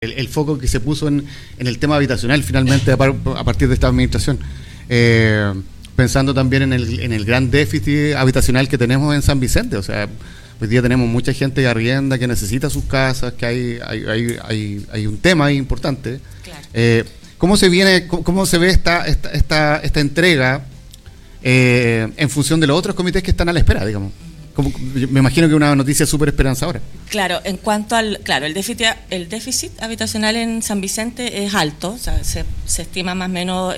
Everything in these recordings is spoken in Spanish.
el foco que se puso en el tema habitacional finalmente a partir de esta administración. Pensando también en el gran déficit habitacional que tenemos en San Vicente. O sea, hoy día tenemos mucha gente que arrienda, que necesita sus casas, que hay un tema ahí importante. Claro. ¿Cómo se ve esta entrega en función de los otros comités que están a la espera, digamos? Me imagino que una noticia súper esperanzadora. Claro, en cuanto al el déficit habitacional en San Vicente es alto, o sea, se estima más o menos,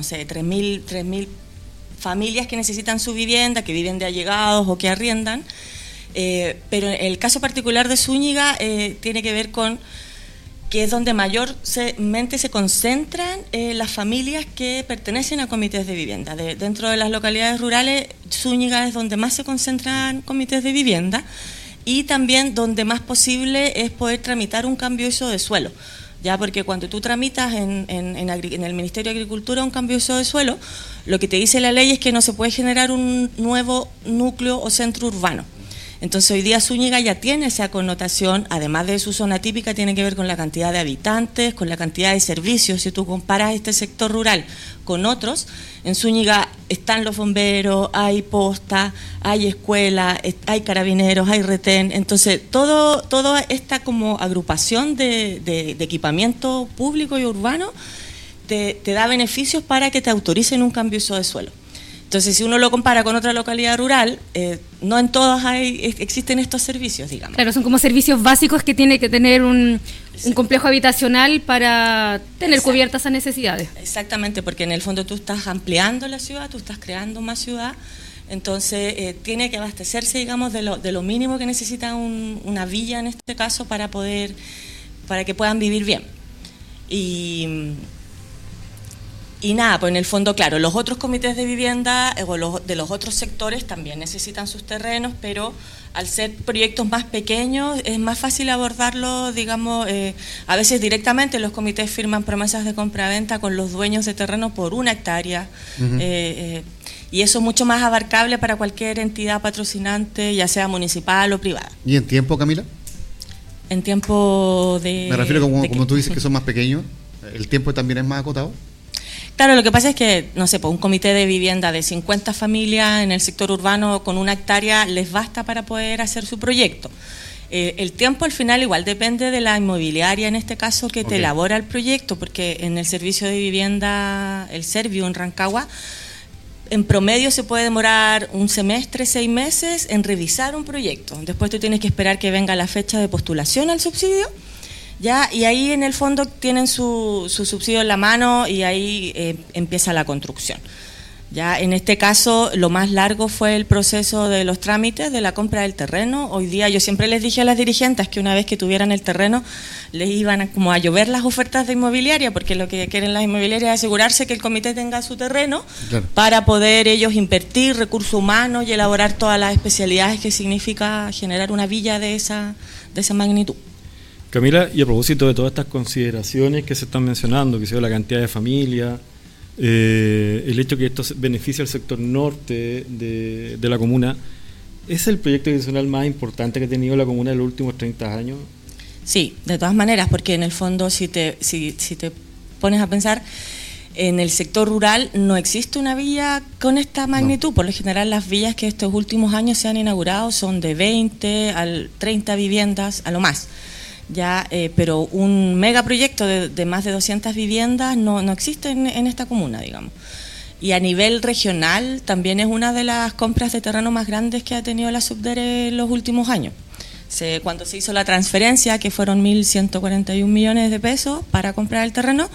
3.000 familias que necesitan su vivienda, que viven de allegados o que arriendan, pero el caso particular de Zúñiga tiene que ver con que es donde mayormente se concentran las familias que pertenecen a comités de vivienda. Dentro de las localidades rurales, Zúñiga es donde más se concentran comités de vivienda y también donde más posible es poder tramitar un cambio de uso de suelo. Ya, porque cuando tú tramitas en el Ministerio de Agricultura un cambio de uso de suelo, lo que te dice la ley es que no se puede generar un nuevo núcleo o centro urbano. Entonces hoy día Zúñiga ya tiene esa connotación, además de su zona típica, tiene que ver con la cantidad de habitantes, con la cantidad de servicios. Si tú comparas este sector rural con otros, en Zúñiga están los bomberos, hay posta, hay escuela, hay carabineros, hay retén. Entonces toda esta como agrupación de equipamiento público y urbano te da beneficios para que te autoricen un cambio de uso de suelo. Entonces, si uno lo compara con otra localidad rural, no en todas existen estos servicios, digamos. Claro, son como servicios básicos que tiene que tener un complejo habitacional para tener cubiertas esas necesidades. Exactamente, porque en el fondo tú estás ampliando la ciudad, tú estás creando más ciudad, entonces tiene que abastecerse, digamos, de lo mínimo que necesita una villa en este caso para que puedan vivir bien. Y nada, pues en el fondo, claro, los otros comités de vivienda de los otros sectores también necesitan sus terrenos, pero al ser proyectos más pequeños es más fácil abordarlo, digamos, a veces directamente los comités firman promesas de compra-venta con los dueños de terreno por 1 hectárea, y eso es mucho más abarcable para cualquier entidad patrocinante, ya sea municipal o privada. ¿Y en tiempo, Camila? En tiempo de... Me refiero como tú dices que son más pequeños, ¿el tiempo también es más acotado? Claro, lo que pasa es que, no sé, pues un comité de vivienda de 50 familias en el sector urbano con 1 hectárea les basta para poder hacer su proyecto. El tiempo al final igual depende de la inmobiliaria, en este caso, que te elabora el proyecto, porque en el servicio de vivienda, el Servio en Rancagua, en promedio se puede demorar 1 semestre, 6 meses en revisar un proyecto. Después tú tienes que esperar que venga la fecha de postulación al subsidio. Ya, y ahí en el fondo tienen su subsidio en la mano y ahí empieza la construcción. Ya, en este caso lo más largo fue el proceso de los trámites de la compra del terreno. Hoy día yo siempre les dije a las dirigentes que una vez que tuvieran el terreno les iban como a llover las ofertas de inmobiliaria, porque lo que quieren las inmobiliarias es asegurarse que el comité tenga su terreno, claro, para poder ellos invertir recursos humanos y elaborar todas las especialidades que significa generar una villa de esa magnitud. Camila, y a propósito de todas estas consideraciones que se están mencionando, que sea la cantidad de familias, el hecho que esto beneficia al sector norte de la comuna, ¿es el proyecto adicional más importante que ha tenido la comuna en los últimos 30 años? Sí, de todas maneras, porque en el fondo si te pones a pensar, en el sector rural no existe una villa con esta magnitud. No. Por lo general las villas que estos últimos años se han inaugurado son de 20 a 30 viviendas a lo más. Ya, pero un megaproyecto de más de 200 viviendas no existe en esta comuna, digamos. Y a nivel regional también es una de las compras de terreno más grandes que ha tenido la Subdere en los últimos años. Cuando se hizo la transferencia, que fueron 1.141 millones de pesos para comprar el terreno,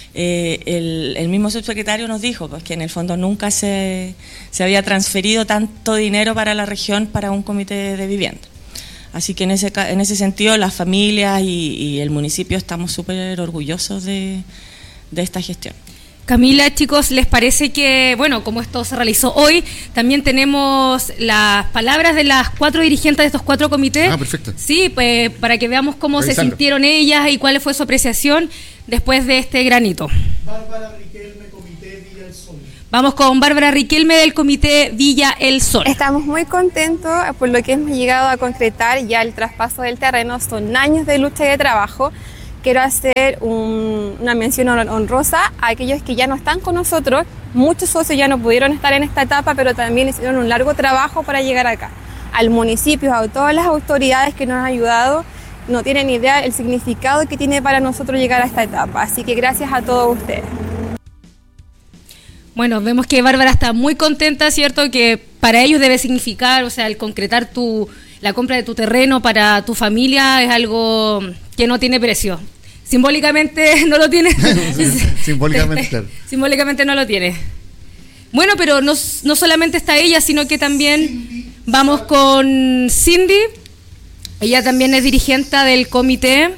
el mismo subsecretario nos dijo pues, que en el fondo nunca se había transferido tanto dinero para la región para un comité de vivienda. Así que en ese sentido las familias y el municipio estamos súper orgullosos de esta gestión. Camila, chicos, ¿les parece que, bueno, como esto se realizó hoy, también tenemos las palabras de las 4 dirigentes de estos 4 comités? Ah, perfecto. Sí, pues para que veamos cómo se sintieron ellas y cuál fue su apreciación después de este granito. Bárbara Riquelme, Comité Villa El Sol. Vamos con Bárbara Riquelme del Comité Villa El Sol. Estamos muy contentos por lo que hemos llegado a concretar ya el traspaso del terreno. Son años de lucha y de trabajo quiero hacer una mención honrosa a aquellos que ya no están con nosotros. Muchos socios ya no pudieron estar en esta etapa, pero también hicieron un largo trabajo para llegar acá. Al municipio, a todas las autoridades que nos han ayudado, no tienen idea el significado que tiene para nosotros llegar a esta etapa. Así que gracias a todos ustedes. Bueno, vemos que Bárbara está muy contenta, ¿cierto? Que para ellos debe significar, o sea, el concretar la compra de tu terreno para tu familia es algo que no tiene precio. Simbólicamente no lo tiene. Simbólicamente, claro. Simbólicamente no lo tiene. Bueno, pero no solamente está ella, sino que también vamos con Cindy. Ella también es dirigente del comité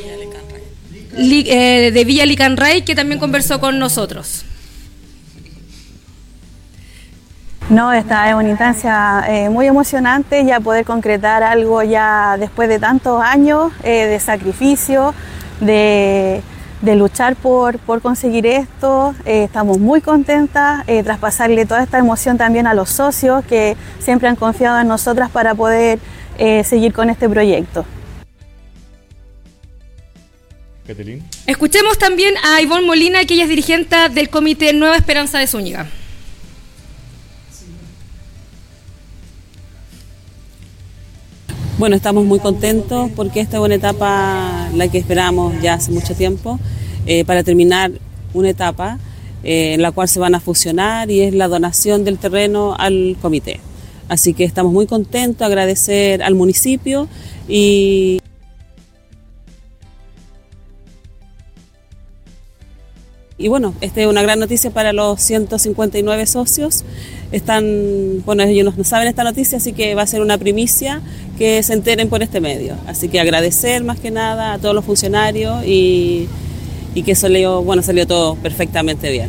de Villa Licanray, que también conversó con nosotros. No, esta es una instancia muy emocionante, ya poder concretar algo ya después de tantos años de sacrificio, de luchar por conseguir esto. Estamos muy contentas, traspasarle toda esta emoción también a los socios que siempre han confiado en nosotras para poder seguir con este proyecto. Caterine. Escuchemos también a Ivonne Molina, que ella es dirigente del comité Nueva Esperanza de Zúñiga. Bueno, estamos muy contentos porque esta es una etapa la que esperamos ya hace mucho tiempo para terminar una etapa en la cual se van a fusionar y es la donación del terreno al comité. Así que estamos muy contentos, agradecer al municipio y bueno, esta es una gran noticia para los 159 socios. Ellos no saben esta noticia, así que va a ser una primicia que se enteren por este medio. Así que agradecer más que nada a todos los funcionarios y que salió todo perfectamente bien.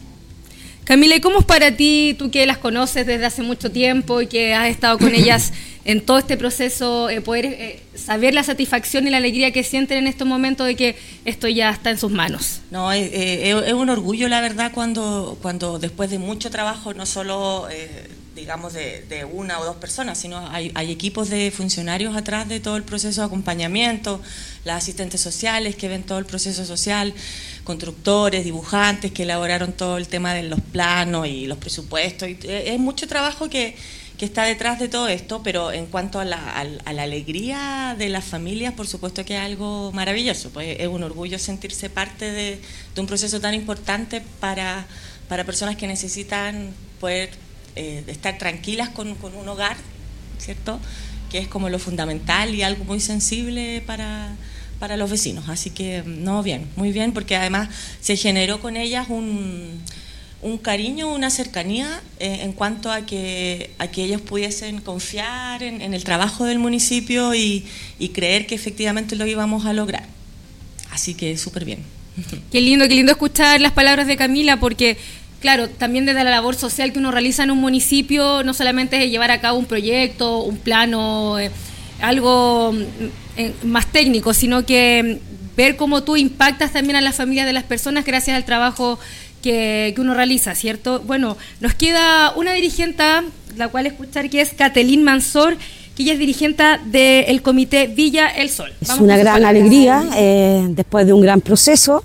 Camila, ¿y cómo es para ti, tú que las conoces desde hace mucho tiempo y que has estado con ellas en todo este proceso, poder saber la satisfacción y la alegría que sienten en estos momentos de que esto ya está en sus manos? No, es un orgullo, la verdad, cuando después de mucho trabajo, no solo digamos de una o dos personas, sino hay equipos de funcionarios atrás de todo el proceso de acompañamiento, las asistentes sociales que ven todo el proceso social, constructores, dibujantes que elaboraron todo el tema de los planos y los presupuestos. Es mucho trabajo que está detrás de todo esto, pero en cuanto a la alegría de las familias, por supuesto que es algo maravilloso, pues es un orgullo sentirse parte de un proceso tan importante para personas que necesitan poder estar tranquilas con un hogar, ¿cierto?, que es como lo fundamental y algo muy sensible para los vecinos. Así que, no, bien, muy bien, porque además se generó con ellas un cariño, una cercanía en cuanto a que ellos pudiesen confiar en el trabajo del municipio y creer que efectivamente lo íbamos a lograr. Así que súper bien. Qué lindo escuchar las palabras de Camila, porque claro, también desde la labor social que uno realiza en un municipio, no solamente es llevar a cabo un proyecto, un plano, algo más técnico, sino que ver cómo tú impactas también a las familias de las personas gracias al trabajo que uno realiza, ¿cierto? Bueno, nos queda una dirigente, la cual escuchar, que es Caterine Mansor, que ella es dirigente del comité Villa El Sol. Es una gran alegría después de un gran proceso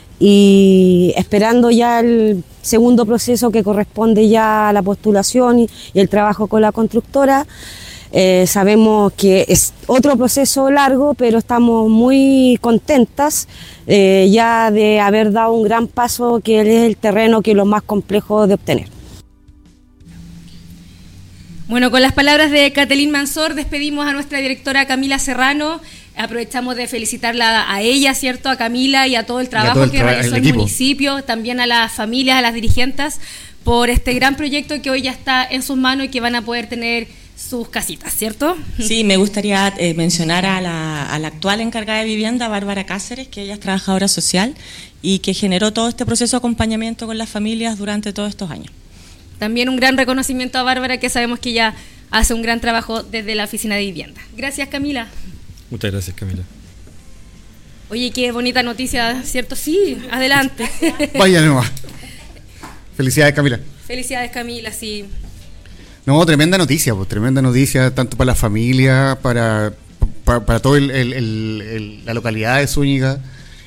y esperando ya el segundo proceso que corresponde ya a la postulación y el trabajo con la constructora. Sabemos que es otro proceso largo, pero estamos muy contentas ya de haber dado un gran paso, que es el terreno, que es lo más complejo de obtener. Bueno, con las palabras de Caterine Mansor despedimos a nuestra directora Camila Serrano. Aprovechamos de felicitarla a ella, ¿cierto?, a Camila y a todo el trabajo que realizó el municipio, también a las familias, a las dirigentes, por este gran proyecto que hoy ya está en sus manos y que van a poder tener sus casitas, ¿cierto? Sí, me gustaría mencionar a la actual encargada de vivienda, Bárbara Cáceres, que ella es trabajadora social y que generó todo este proceso de acompañamiento con las familias durante todos estos años. También un gran reconocimiento a Bárbara, que sabemos que ella hace un gran trabajo desde la oficina de vivienda. Gracias, Camila. Muchas gracias, Camila. Oye, qué bonita noticia, ¿cierto? Sí, adelante. Vaya nomás. Felicidades, Camila. Felicidades, Camila, sí. No, tremenda noticia, pues, tremenda noticia, tanto para la familia, para toda la localidad de Zúñiga.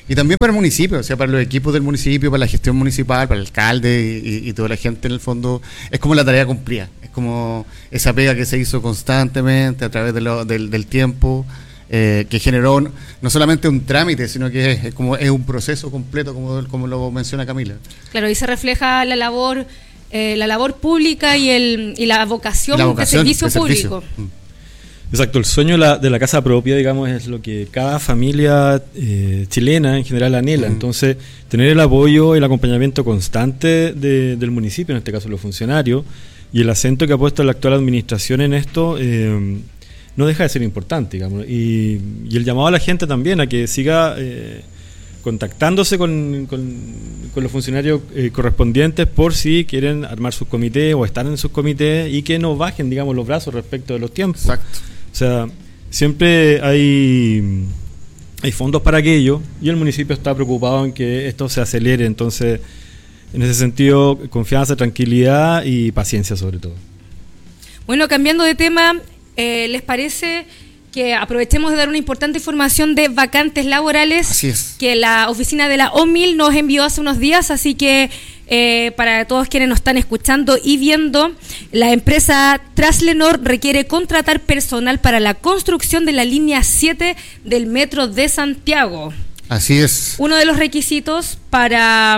Y también para el municipio, o sea, para los equipos del municipio, para la gestión municipal, para el alcalde y toda la gente, en el fondo, es como la tarea cumplida, es como esa pega que se hizo constantemente a través del tiempo, que generó no solamente un trámite, sino que es un proceso completo, como lo menciona Camila. Claro, y se refleja la labor pública y la vocación de servicio público. Exacto, el sueño de la casa propia, digamos, es lo que cada familia chilena en general anhela. Entonces, tener el apoyo y el acompañamiento constante del municipio, en este caso los funcionarios, y el acento que ha puesto la actual administración en esto, no deja de ser importante, digamos. Y el llamado a la gente también a que siga contactándose con los funcionarios correspondientes por si quieren armar sus comités o estar en sus comités, y que no bajen, digamos, los brazos respecto de los tiempos. Exacto. O sea, siempre hay fondos para aquello, y el municipio está preocupado en que esto se acelere. Entonces, en ese sentido, confianza, tranquilidad y paciencia sobre todo. Bueno, cambiando de tema, ¿les parece que aprovechemos de dar una importante información de vacantes laborales? Así es. Que la oficina de la OMIL nos envió hace unos días, así que para todos quienes nos están escuchando y viendo, la empresa Traslenor requiere contratar personal para la construcción de la línea 7 del Metro de Santiago. Así es. Uno de los requisitos para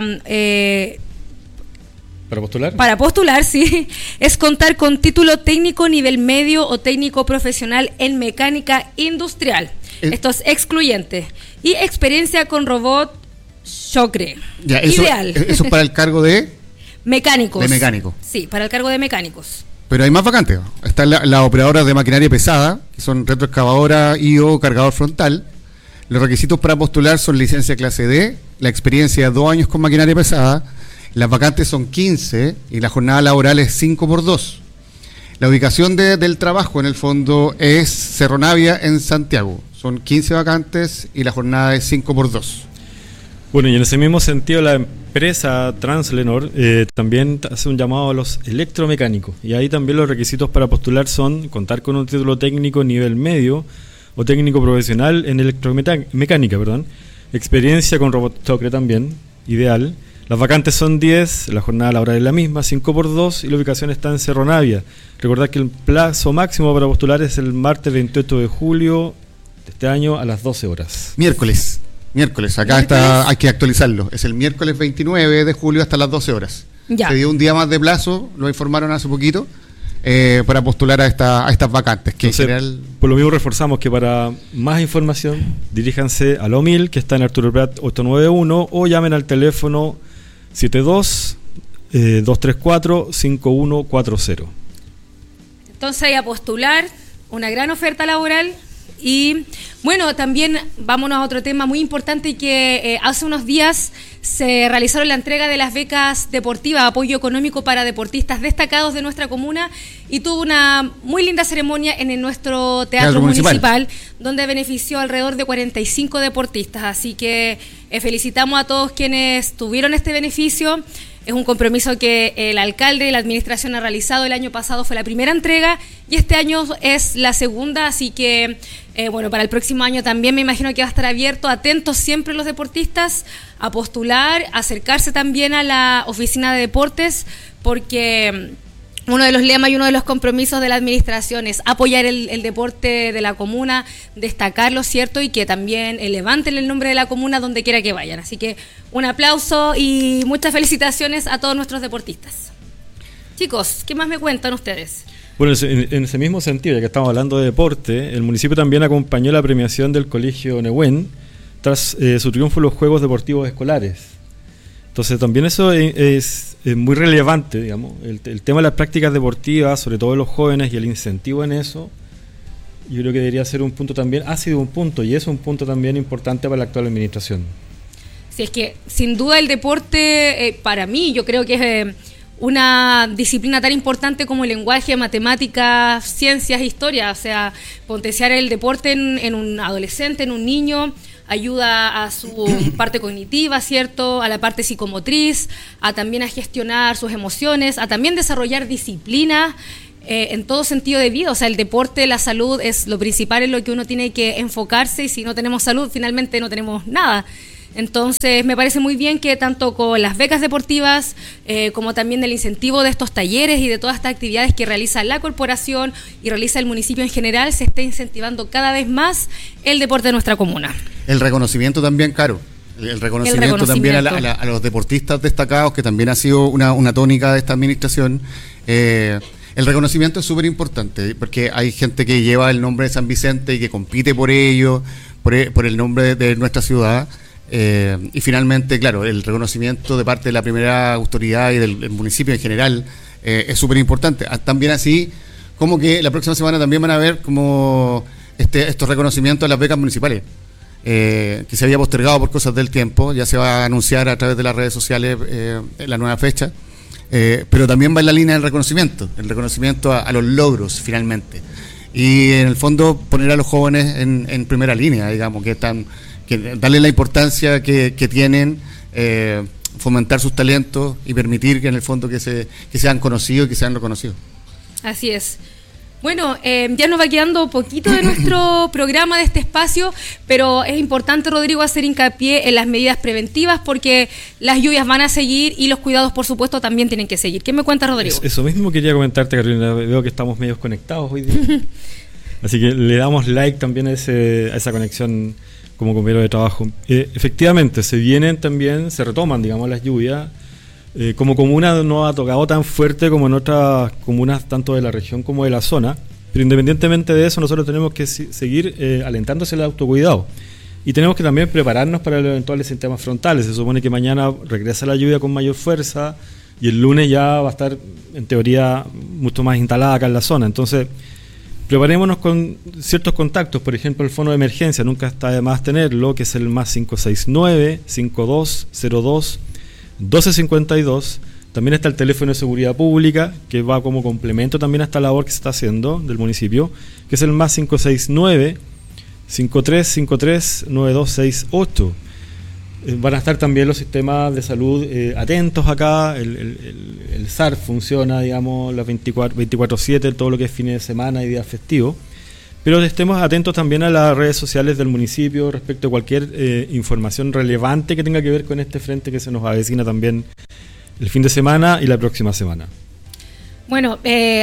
postular? Para postular, sí, es contar con título técnico nivel medio o técnico profesional en mecánica industrial. Esto es excluyente. Y experiencia con robot Chocre. Ya, eso, ideal. Eso es para el cargo de mecánicos. De mecánico. Sí, para el cargo de mecánicos. Pero hay más vacantes. Están las operadoras de maquinaria pesada, que son retroexcavadora y o cargador frontal. Los requisitos para postular son licencia clase D, la experiencia de 2 años con maquinaria pesada. Las vacantes son 15 y la jornada laboral es 5x2. La ubicación del trabajo, en el fondo, es Cerro Navia en Santiago. Son 15 vacantes y la jornada es 5x2. Bueno, y en ese mismo sentido, la empresa Traslenor también hace un llamado a los electromecánicos. Y ahí también los requisitos para postular son contar con un título técnico nivel medio o técnico profesional en electromecánica, experiencia con robot Chocre también, ideal. Las vacantes son 10, la jornada laboral es la misma, 5x2, y la ubicación está en Cerro Navia. Recordad que el plazo máximo para postular es el martes 28 de julio de este año a las 12 horas. Miércoles, acá está, hay que actualizarlo. Es el miércoles 29 de julio hasta las 12 horas. Ya. Se dio un día más de plazo, lo informaron hace poquito, para postular a estas vacantes. Que entonces, en general... Por lo mismo reforzamos que para más información diríjanse a la OMIL, que está en Arturo Prat 891, o llamen al teléfono 72-234-5140. Entonces hay a postular, una gran oferta laboral. Y bueno, también vámonos a otro tema muy importante, que hace unos días se realizaron la entrega de las becas deportivas, apoyo económico para deportistas destacados de nuestra comuna, y tuvo una muy linda ceremonia en nuestro teatro municipal, donde benefició alrededor de 45 deportistas. Así que felicitamos a todos quienes tuvieron este beneficio. Es un compromiso que el alcalde y la administración ha realizado. El año pasado fue la primera entrega y este año es la segunda, así que bueno, para el próximo año también me imagino que va a estar abierto. Atentos siempre los deportistas a postular, acercarse también a la oficina de deportes, porque uno de los lemas y uno de los compromisos de la administración es apoyar el deporte de la comuna, destacarlo, ¿cierto? Y que también levanten el nombre de la comuna donde quiera que vayan. Así que un aplauso y muchas felicitaciones a todos nuestros deportistas. Chicos, ¿qué más me cuentan ustedes? Bueno, en ese mismo sentido, ya que estamos hablando de deporte, el municipio también acompañó la premiación del Colegio Nehuen tras su triunfo en los Juegos Deportivos Escolares. Entonces también eso es muy relevante, digamos, el tema de las prácticas deportivas, sobre todo de los jóvenes, y el incentivo en eso, yo creo que debería ser un punto también, ha sido un punto y es un punto también importante para la actual administración. Sí, es que sin duda el deporte, para mí, yo creo que es una disciplina tan importante como el lenguaje, matemáticas, ciencias, historia. O sea, potenciar el deporte en un adolescente, en un niño, ayuda a su parte cognitiva, ¿cierto? A la parte psicomotriz, a también a gestionar sus emociones, a también desarrollar disciplina en todo sentido de vida. O sea, el deporte, la salud es lo principal, en lo que uno tiene que enfocarse, y si no tenemos salud, finalmente no tenemos nada. Entonces me parece muy bien que tanto con las becas deportivas como también el incentivo de estos talleres y de todas estas actividades que realiza la corporación y realiza el municipio en general, se esté incentivando cada vez más el deporte de nuestra comuna. El reconocimiento también, Caro. El reconocimiento también a los deportistas destacados, que también ha sido una tónica de esta administración. El reconocimiento es súper importante, porque hay gente que lleva el nombre de San Vicente y que compite por ello, por el nombre de nuestra ciudad. Y finalmente, claro, el reconocimiento de parte de la primera autoridad y del municipio en general es súper importante. También así, como que la próxima semana también van a ver como estos reconocimientos a las becas municipales, que se había postergado por cosas del tiempo. Ya se va a anunciar a través de las redes sociales la nueva fecha. Pero también va en la línea del reconocimiento, el reconocimiento a los logros finalmente, y en el fondo poner a los jóvenes en primera línea, digamos, que darle la importancia que tienen, fomentar sus talentos y permitir que en el fondo que sean conocidos y que sean reconocidos. Así es. Bueno, ya nos va quedando poquito de nuestro programa, de este espacio, pero es importante, Rodrigo, hacer hincapié en las medidas preventivas, porque las lluvias van a seguir y los cuidados, por supuesto, también tienen que seguir. ¿Qué me cuentas, Rodrigo? Eso mismo quería comentarte, Carolina. Veo que estamos medios conectados hoy día. Así que le damos like también a esa conexión como compañero de trabajo. Efectivamente, se retoman, digamos, las lluvias. Como comuna no ha tocado tan fuerte como en otras comunas, tanto de la región como de la zona, pero independientemente de eso, nosotros tenemos que seguir alentándose el autocuidado, y tenemos que también prepararnos para los eventuales sistemas frontales. Se supone que mañana regresa la lluvia con mayor fuerza y el lunes ya va a estar, en teoría, mucho más instalada acá en la zona. Entonces, preparémonos con ciertos contactos. Por ejemplo, el fono de emergencia, nunca está de más tenerlo, que es el más 569-5202-1252. También está el teléfono de seguridad pública, que va como complemento también a esta labor que se está haciendo del municipio, que es el más 569-5353-9268. Van a estar también los sistemas de salud atentos acá. El SAR funciona, digamos, las 24/7, todo lo que es fines de semana y días festivos. Pero estemos atentos también a las redes sociales del municipio respecto a cualquier información relevante que tenga que ver con este frente que se nos avecina también el fin de semana y la próxima semana. Bueno,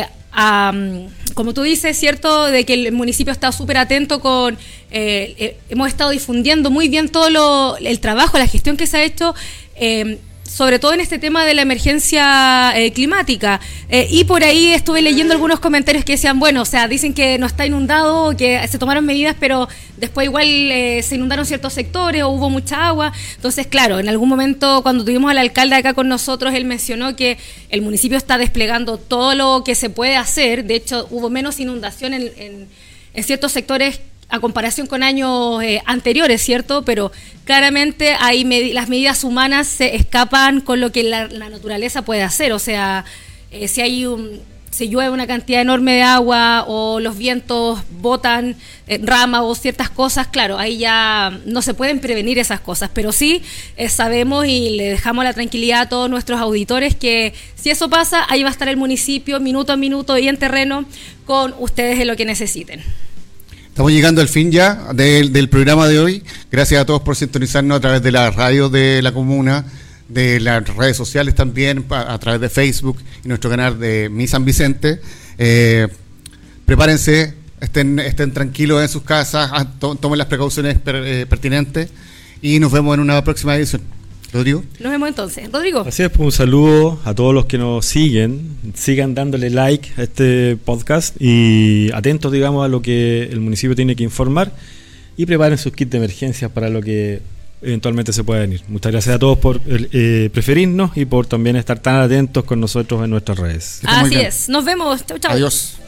como tú dices, cierto, de que el municipio está súper atento con... hemos estado difundiendo muy bien todo el trabajo, la gestión que se ha hecho, sobre todo en este tema de la emergencia climática. Y por ahí estuve leyendo algunos comentarios que decían, bueno, o sea, dicen que no está inundado, que se tomaron medidas, pero después igual se inundaron ciertos sectores o hubo mucha agua. Entonces, claro, en algún momento cuando tuvimos al alcalde acá con nosotros, él mencionó que el municipio está desplegando todo lo que se puede hacer. De hecho, hubo menos inundación en ciertos sectores a comparación con años anteriores, ¿cierto? Pero claramente las medidas humanas se escapan con lo que la naturaleza puede hacer. O sea, si se llueve una cantidad enorme de agua o los vientos botan ramas o ciertas cosas, claro, ahí ya no se pueden prevenir esas cosas, pero sí sabemos y le dejamos la tranquilidad a todos nuestros auditores que si eso pasa, ahí va a estar el municipio minuto a minuto y en terreno con ustedes en lo que necesiten. Estamos llegando al fin ya del programa de hoy. Gracias a todos por sintonizarnos a través de la radio de la comuna, de las redes sociales también, a través de Facebook y nuestro canal de Mi San Vicente. Prepárense, estén tranquilos en sus casas, tomen las precauciones pertinentes y nos vemos en una próxima edición. Rodrigo. Nos vemos entonces. Rodrigo. Así es, pues un saludo a todos los que nos sigan dándole like a este podcast y atentos, digamos, a lo que el municipio tiene que informar y preparen sus kits de emergencia para lo que eventualmente se pueda venir. Muchas gracias a todos por preferirnos y por también estar tan atentos con nosotros en nuestras redes. Así es. Nos vemos. Chau, chau. Adiós.